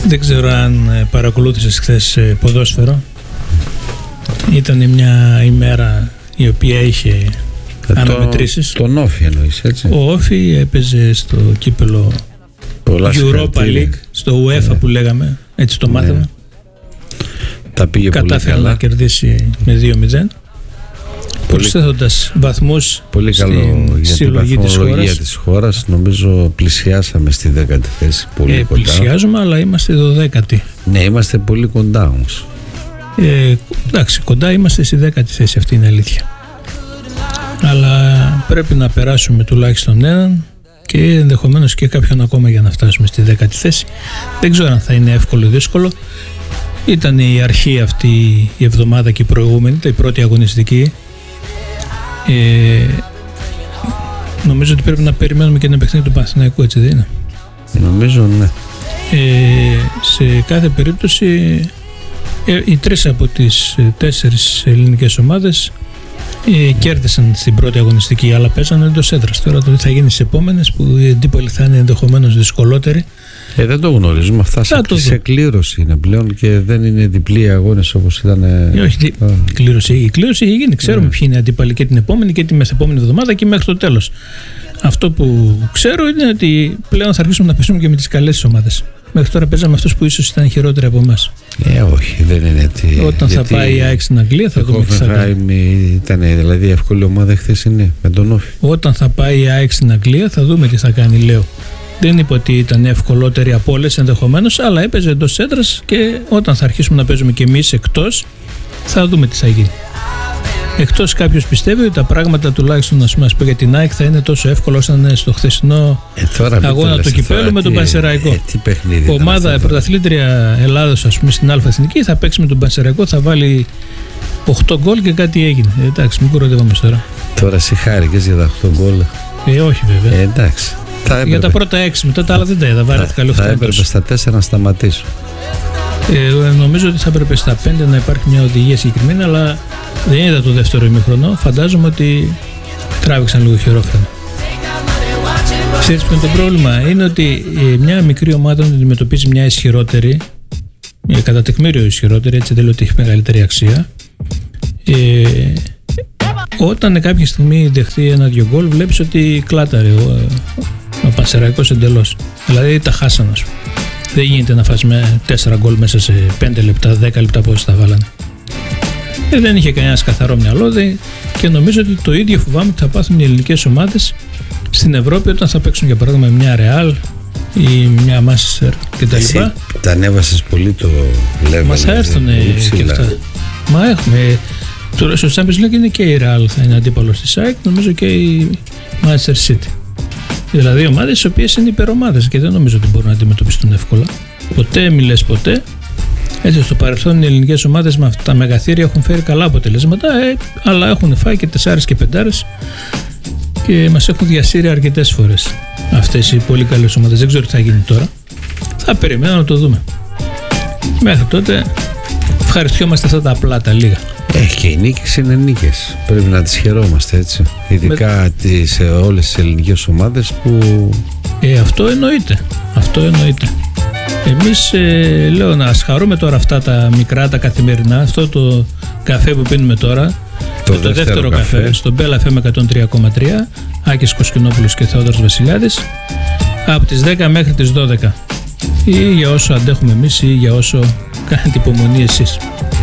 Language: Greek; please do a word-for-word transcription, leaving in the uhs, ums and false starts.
Δεν ξέρω αν παρακολούθησες χθες ποδόσφαιρο. Ήταν μια ημέρα η οποία είχε ε, αναμετρήσεις. Το, τον Όφι εννοείς, έτσι. Ο Όφι έπαιζε στο κύπελο πολλά Europa League, στο UEFA, ναι, που λέγαμε, έτσι το, ναι, μάθαμε. Τα πήγε κατάφερε πολύ καλά. να κερδίσει με δύο μηδέν, προσθέτοντας βαθμούς πολύ στην καλό για συλλογή την της χώρας. της χώρας. Νομίζω πλησιάσαμε στη δέκατη θέση. Πολύ ε, κοντά. Πλησιάζουμε, αλλά είμαστε δωδέκατη. Ναι, είμαστε πολύ κοντά όμως. Ε, εντάξει, κοντά είμαστε στη δέκατη θέση, αυτή είναι η αλήθεια. Αλλά πρέπει να περάσουμε τουλάχιστον έναν και ενδεχομένως και κάποιον ακόμα για να φτάσουμε στη δέκατη θέση. Δεν ξέρω αν θα είναι εύκολο ή δύσκολο. Ήταν η αρχή αυτή η εβδομάδα και η προηγούμενη, η πρώτη αγωνιστική. Ε, νομίζω ότι πρέπει να περιμένουμε και ένα παιχνίδι του Παναθηναϊκού, έτσι δεν είναι? Νομίζω, ναι. Ε, σε κάθε περίπτωση ε, οι τρεις από τις τέσσερις ελληνικές ομάδες ε, κέρδισαν στην πρώτη αγωνιστική, αλλά παίζανε εντός έδρας. Τώρα το τι θα γίνει στις επόμενες, που οι αντίπαλοι θα είναι ενδεχομένως δυσκολότεροι. Ε, δεν το γνωρίζουμε. Αυτά σε, σε κλήρωση είναι πλέον και δεν είναι διπλοί αγώνες όπως ήταν. Ε, όχι, δι... κλήρωση. Η κλήρωση έχει γίνει. Ξέρουμε yeah. ποιοι είναι οι αντίπαλοι και την επόμενη και τη μεθεπόμενη εβδομάδα και μέχρι το τέλος. Αυτό που ξέρω είναι ότι πλέον θα αρχίσουμε να παίζουμε και με τις καλές ομάδες. Μέχρι τώρα παίζαμε αυτούς που ίσως ήταν χειρότεροι από εμάς. Ε, όχι, δεν είναι. Τι... Όταν γιατί θα πάει η ΑΕΚ στην Αγγλία θα δούμε τι θα κάνει. Ήταν δηλαδή εύκολη ομάδα χθεσινή με τον Όφι. Όταν θα πάει η ΑΕΚ στην Αγγλία θα δούμε τι θα κάνει, λέω. Δεν είπα ότι ήταν ευκολότερη από όλες ενδεχομένως, αλλά έπαιζε εντός έδρας και όταν θα αρχίσουμε να παίζουμε και εμείς εκτός, θα δούμε τι θα γίνει. Εκτός κάποιος πιστεύει ότι τα πράγματα, τουλάχιστον ας πούμε, ας πω, για την ΑΕΚ θα είναι τόσο εύκολο όσο είναι στο χθεσινό ε, αγώνα του κυπέλου με τον Πανσεραϊκό. Ε, ομάδα πρωταθλήτρια Ελλάδος, ας πούμε, στην Α' Εθνική θα παίξει με τον Πανσεραϊκό, θα βάλει οκτώ γκολ και κάτι έγινε. Ε, εντάξει, μην κοροϊδεύομαστε τώρα. Τώρα συγχάρηκες για τα οκτώ γκολ. Ε, όχι βέβαια. Ε, εντάξει. Για τα πρώτα έξι, μετά τα άλλα δεν τα είδα. Θα, θα, θα έπρεπε στα τέσσερα να σταματήσω. Ε, νομίζω ότι θα έπρεπε στα πέντε να υπάρχει μια οδηγία συγκεκριμένη, αλλά δεν είδα το δεύτερο ημίχρονο. Φαντάζομαι ότι τράβηξαν λίγο χειρόφρενο. Ξέρεις ποιο είναι το πρόβλημα? Είναι ότι μια μικρή ομάδα αντιμετωπίζει μια ισχυρότερη, κατά τεκμήριο ισχυρότερη, έτσι δεν λέω ότι έχει μεγαλύτερη αξία. Ε, όταν κάποια στιγμή δεχθεί ένα-δυο γκολ, βλέπεις ότι κλάταρε ο, ο Πανσεραϊκός εντελώς. Δηλαδή τα χάσανε, ας πούμε. Δεν γίνεται να φας με τέσσερα γκολ μέσα σε πέντε λεπτά, δέκα λεπτά πώς τα βάλανε. Ε, δεν είχε κανένα καθαρό μυαλό δε, και νομίζω ότι το ίδιο φοβάμαι ότι θα πάθουν οι ελληνικές ομάδες στην Ευρώπη όταν θα παίξουν για παράδειγμα μια Real ή μια Manchester κτλ. Εσύ τα ανέβασες πολύ το level. Μας θα έρθουν και αυτά. Μα έχουμε. Τώρα στο Champions League είναι και η Real θα είναι αντίπαλος της ΑΕΚ, νομίζω και η Manchester City. Δηλαδή ομάδες οι οποίες είναι υπερομάδες και δεν νομίζω ότι μπορούν να αντιμετωπιστούν εύκολα. Ποτέ μη λες ποτέ. Έτσι, στο παρελθόν οι ελληνικές ομάδες με αυτά τα μεγαθύρια έχουν φέρει καλά αποτελέσματα, ε, αλλά έχουν φάει και τεσσάρες και πεντάρες και μας έχουν διασύρει αρκετές φορές αυτές οι πολύ καλές ομάδες. Δεν ξέρω τι θα γίνει τώρα. Θα περιμένω να το δούμε. Μέχρι τότε ευχαριστιόμαστε αυτά τα απλά τα λίγα. Έχει και οι νίκες είναι νίκες. Πρέπει να τις χαιρόμαστε, έτσι. Ειδικά με... σε όλες τις ελληνικές ομάδες που... Ε, αυτό εννοείται. Αυτό εννοείται. Εμείς ε, λέω να ασχαρούμε τώρα αυτά τα μικρά, τα καθημερινά. Αυτό το καφέ που πίνουμε τώρα, το, το δεύτερο, δεύτερο καφέ, καφέ στο Bell εφ εμ εκατόν τρία κόμμα τρία, Άκης Κοσκινόπουλος και Θεόδωρος Βασιλιάδης, από τις δέκα μέχρι τις δώδεκα, ή για όσο αντέχουμε εμείς ή για όσο κάνετε υπομονή εσείς.